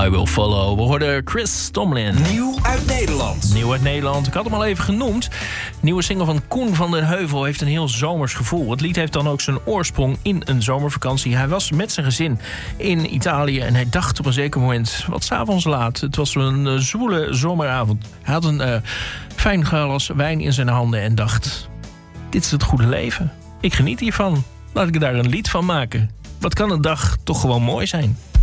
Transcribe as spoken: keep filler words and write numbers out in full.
I Will Follow. We hoorden Chris Tomlin. Nieuw uit Nederland. Nieuw uit Nederland. Ik had hem al even genoemd. Nieuwe single van Koen van den Heuvel heeft een heel zomers gevoel. Het lied heeft dan ook zijn oorsprong in een zomervakantie. Hij was met zijn gezin in Italië en hij dacht op een zeker moment, wat 's avonds laat. Het was een uh, zwoele zomeravond. Hij had een uh, fijn glas wijn in zijn handen en dacht, dit is het goede leven. Ik geniet hiervan. Laat ik daar een lied van maken. Wat kan een dag toch gewoon mooi zijn?